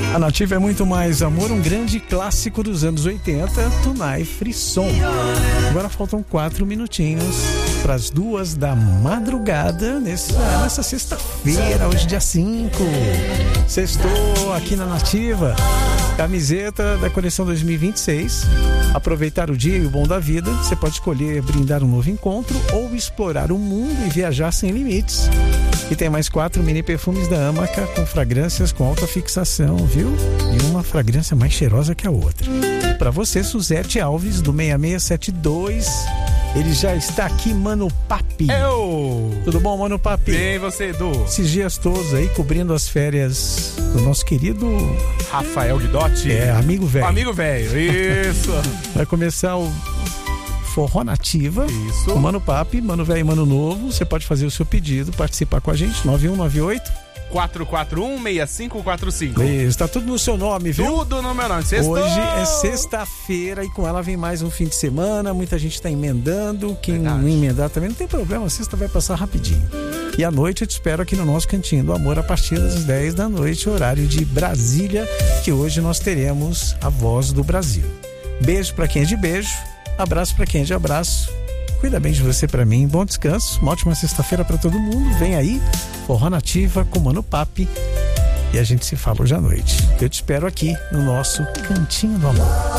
A Nativa é muito mais amor, um grande clássico dos anos 80, Tunai Frisson. Agora faltam 4 minutinhos para as 2 da madrugada nessa sexta-feira, hoje dia 5. Sextou aqui na Nativa. Camiseta da coleção 2026. Aproveitar o dia e o bom da vida. Você pode escolher brindar um novo encontro ou explorar o mundo e viajar sem limites. E tem mais 4 mini perfumes da Amaca com fragrâncias com alta fixação, viu? E uma fragrância mais cheirosa que a outra. Para você, Suzete Alves, do 6672. Ele já está aqui, Mano Papi. Tudo bom, Mano Papi? Bem, você, Edu? Esses dias todos aí, cobrindo as férias do nosso querido Rafael Guidotti. Amigo velho. Amigo velho, isso. Vai começar o Forró Nativa. Isso. O Mano Papi, Mano Velho e Mano Novo. Você pode fazer o seu pedido, participar com a gente, 9198 441-6545. Isso, tá tudo no seu nome, viu? Tudo no meu nome. Sextou. Hoje é sexta-feira e com ela vem mais um fim de semana. Muita gente tá emendando. Quem não emendar também não tem problema, a sexta vai passar rapidinho. E à noite eu te espero aqui no nosso Cantinho do Amor a partir das 10 da noite, horário de Brasília, que hoje nós teremos a Voz do Brasil. Beijo pra quem é de beijo, abraço pra quem é de abraço. Cuida bem de você pra mim, bom descanso, uma ótima sexta-feira pra todo mundo. Vem aí, Forró Nativa com Mano Papi, e a gente se fala hoje à noite. Eu te espero aqui no nosso Cantinho do Amor.